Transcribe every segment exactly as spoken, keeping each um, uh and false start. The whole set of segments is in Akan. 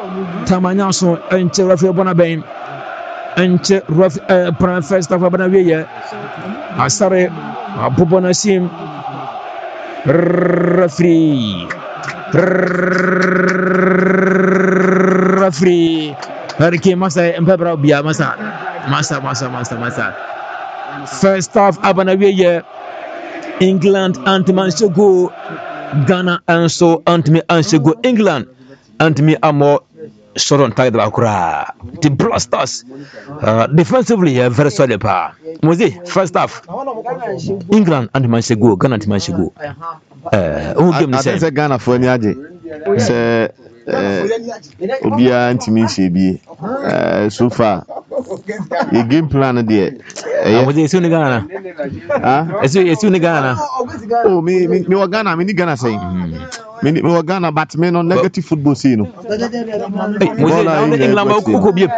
Tamanyaso enche referee bona ben enche ref prime first of bana wiye asare abubona sim referee referee Harike masa empebra bia masa masa masa masa masa first half abana wiye England anti-Manchego Ghana also anti-Manchego England anti-Amo Soron Tagda Bakura the Blasters uh, defensively uh, very solid pa Mozi first half England anti-Manchego Ghana anti-Manchego uh who game the same Ghana for any aje say Obia anti-Manchego bi so far the game plan there eh Mozi esi ni Ghana ah esi esi ni Ghana oh me me me Ghana me ni Ghana say me me Ghana but me no negative football see no Mozi na England ba ko bi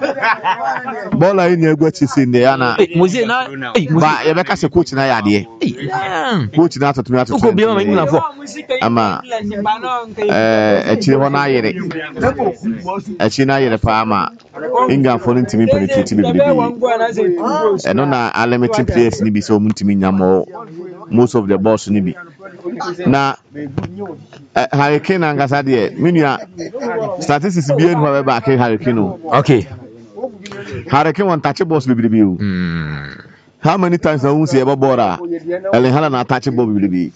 ball ayi ni egwachi see ne ana Mozi na ba ye be ka se coach na ya de coach na atotumi atoto ko bi ma England for ama eh echi ho na ayere echi na ayere pa ama England for ntimi penetrate bi bi eno na limited players ni bi so ntimi nyamo most of the boss ni bi na Hurricane angasa de menua statistics bi enu ha ba ke Hurricane o okay Hurricane one touch boss bi bi o how many times na won say e bora Ellen Hala na touch ball bi bi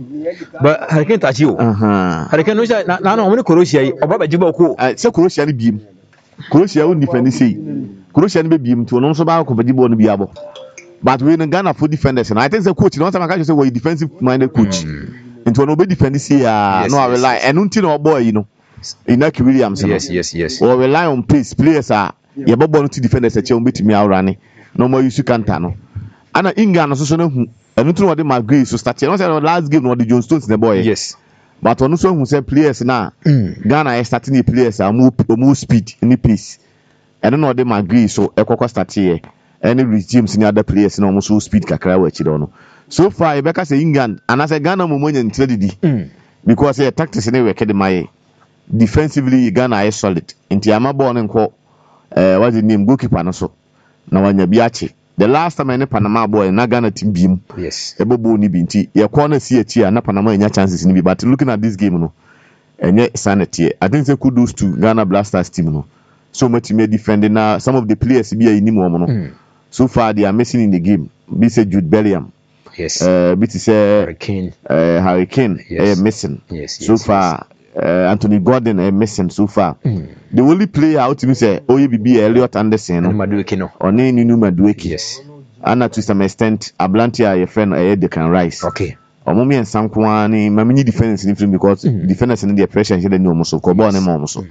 but Hurricane touch you aha Hurricane no na na no Croatia yi oba ba jiba ko se Croatia ni biem Croatia won defend say Croatia ni be biem to no so ba ko ba jiba no bi abo but we in Ghana for defenders and I think the coach no time I can say we defensive minded coach into no be defend say ah no I rely and until no boy you know Inaki Williams yes yes yes or rely on pace players are ye bobo no to defenders e che on betimi awrane no more use kanta no ana England so so na hu enu tun wode Maguire so start no say last game no the John Stones the boy yes but onu so hu say players na Ghana is starting the players are more more speed any pace enu no de Maguire so e kokko start here any regimes in other players no so speed kakra wa chi do no so far e beka say England and as a Ghana mo monya ntredidi because e tactics ne we kede mai defensively Ghana is solid inti ama ball nko eh what's the name goalkeeper no so na wanya biache the last time any Panama boy na Ghana team bim yes e bobo ni bi nti ye corner see achi na Panama nya chances ni bi but looking at this game no enye sanity I think say kudos to Ghana Blasters team no so much me defending now some of the players be a ni mo no mm. So far they are missing in the game be say Jude Bellingham yes uh be to say Hurricane uh Hurricane yes. uh, missing yes, yes so yes, far yes. Uh, Anthony Gordon uh, missing so far mm. the only player out to say Oye Bibi Elliot Anderson no Madueke no oni Nunu Madueke yes and to some extent Ablantia your friend uh, they can rise okay omomi ensankwa ni mamini defense ni film because mm. defenders in the pressure and they no mo so ko ball ni mo so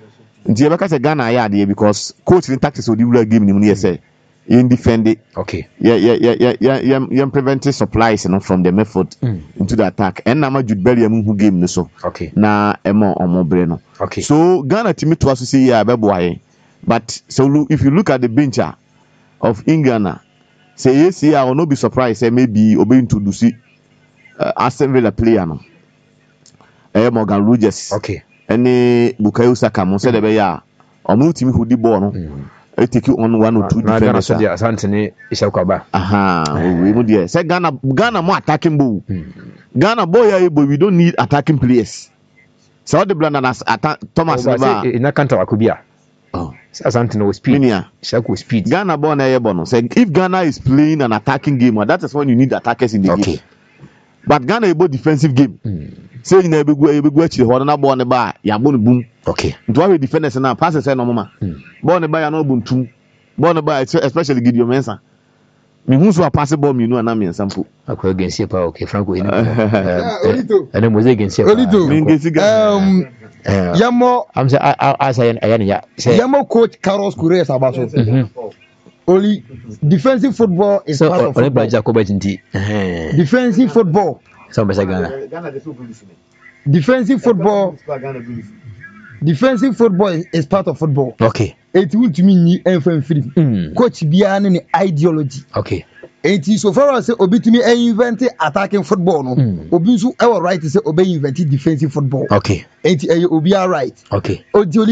nti ebeka say Ghana ya de because coach in tactics odi wura game ni mu ne say in defend it okay yeah yeah yeah yeah yeah yeah, yeah preventing supplies you know, from the midfield mm. into the attack and na ma Jude Bellingham who game no so okay na emo omobre no okay so Ghana team to aso say yeah be boy but so look, if you look at the bench of England say yes yeah I will not be surprised say maybe obe introduce uh, Aston Villa player no eh Morgan Rogers okay any Bukayo Saka mo say the be ya omo team who di ball no mm. I take you on one or two na defenders. Ghana so dia Asante Isakwaba. Aha, we mo there. Say Ghana Ghana more attacking ball. Mm. Ghana boy ya but we don't need attacking players. So the blanda as attack Thomas River. In that country Akubia. Oh, Asante no speed. Isaku speed. Ghana born na yebono. Say if Ghana is playing an attacking game, that is when you need attackers in the okay. game. But Ghana is both defensive game. Mm. Say you na be go be go achi ho na ball ne ba ya bo ne boom. Okay. Nto we defenders na pass say no mama. Ball ne ba ya no buntum. Ball ne ba especially Gideon Mensah. Me hu so pass ball me no na me sample. Akwa against pa okay Franco eni. Eh. Ana mo against pa. Um Yamo I'm say I say ayane ya. Yamo coach Carlos Correa Sabaso. Only defensive football is so, part of football. Defensive football. So Ghana. Defensive football. Defensive football is, is part of football. Okay. It will to mean free. Mm. Coach Bian any ideology. Okay. It is so far as obi to me invent attacking football. No. Mm. Obi so our right to say obey invent defensive football. Okay. It obi are right. Okay.